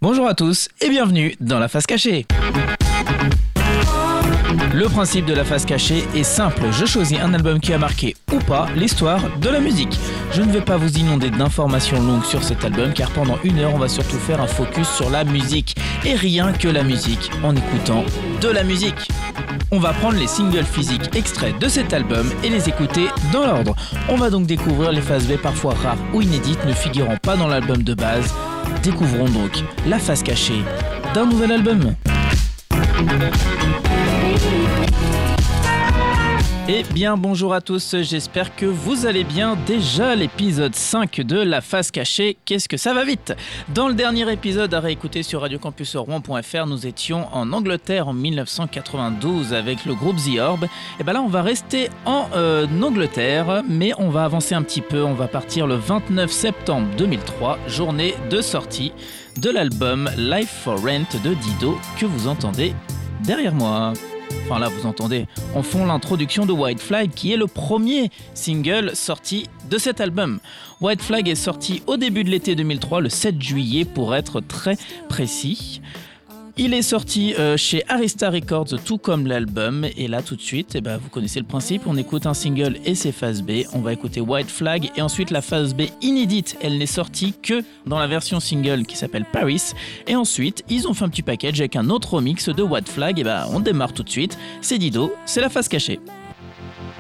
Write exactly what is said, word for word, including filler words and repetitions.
Bonjour à tous et bienvenue dans la face cachée. Le principe de la face cachée est simple, je choisis un album qui a marqué ou pas l'histoire de la musique. Je ne vais pas vous inonder d'informations longues sur cet album car pendant une heure on va surtout faire un focus sur la musique et rien que la musique en écoutant de la musique. On va prendre les singles physiques extraits de cet album et les écouter dans l'ordre. On va donc découvrir les phases B parfois rares ou inédites ne figurant pas dans l'album de base. Découvrons donc la face cachée d'un nouvel album. Eh bien bonjour à tous, j'espère que vous allez bien. Déjà l'épisode cinq de La Face Cachée, qu'est-ce que ça va vite. Dans le dernier épisode à réécouter sur radio campus rouen point f r, nous étions en Angleterre en dix-neuf cent quatre-vingt-douze avec le groupe The Orb. Et bien là on va rester en euh, Angleterre, mais on va avancer un petit peu, on va partir le vingt-neuf septembre deux mille trois, journée de sortie de l'album Life for Rent de Dido que vous entendez derrière moi. Enfin là vous entendez en fond l'introduction de White Flag qui est le premier single sorti de cet album. White Flag est sorti au début de l'été deux mille trois, le sept juillet pour être très précis. Il est sorti euh, chez Arista Records tout comme l'album et là tout de suite eh ben, vous connaissez le principe, on écoute un single et ses phases B, on va écouter White Flag et ensuite la phase B inédite, elle n'est sortie que dans la version single qui s'appelle Paris et ensuite ils ont fait un petit package avec un autre remix de White Flag et ben on démarre tout de suite, c'est Dido, c'est la face cachée.